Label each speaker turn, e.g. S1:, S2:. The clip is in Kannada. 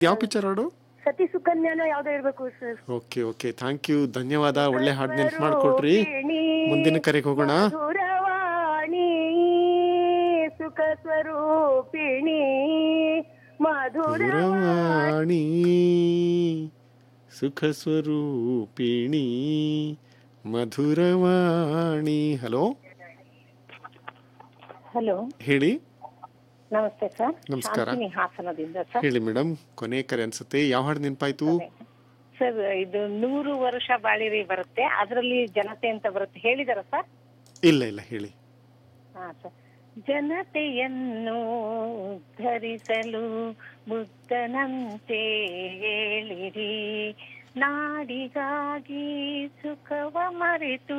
S1: ಯಾವ ಪಿಕ್ಚರ್ ಹಾಡು?
S2: ಸತಿ ಸುಕನ್ಯಾನೋ ಯಾವ್ದೋ ಇರ್ಬೇಕು sir.
S1: Okay okay, thank you, ಧನ್ಯವಾದ. ಒಳ್ಳೆ ಹಾಡು ನೆನ್ಪು ಮಾಡ್ಕೊಟ್ರಿ. ಮುಂದಿನ ಕರೆಗೆ ಹೋಗೋಣ.
S2: ಮಧುರವಾಣಿ ಸುಖ ಸ್ವರೂಪಿಣಿ
S1: ಮಧುರವಾಣಿ ಸುಖ ಸ್ವರೂಪಿಣಿ ಮಧುರವಾಣಿ. ಹಲೋ
S2: ಹಲೋ,
S1: ಹೇಳಿ.
S2: ನಮಸ್ತೆ ಸರ್.
S1: ನಮಸ್ಕಾರ.
S2: ಹಾಸನದಿಂದ ಸರ್.
S1: ಹೇಳಿ ಮೇಡಮ್, ಕೊನೆ ಕರೆ ಅನ್ಸುತ್ತೆ. ಯಾವ ಹಾಡು ನೆನಪಾಯ್ತು
S2: ಸರ್? ಇದು 100 ವರ್ಷ ಬಾಳಿರಿ ಬರುತ್ತೆ, ಅದರಲ್ಲಿ ಜನತೆ ಅಂತ ಬರುತ್ತೆ, ಹೇಳಿದಾರ ಸರ್?
S1: ಇಲ್ಲ ಇಲ್ಲ, ಹೇಳಿ.
S2: ಹಾ ಸರ್. ಜನತೆಯನ್ನು ಧರಿಸಲು ಬುದ್ಧನಂತೆ ಹೇಳಿರಿ, ನಾಡಿಗಾಗಿ ಸುಖವ ಮರೆತು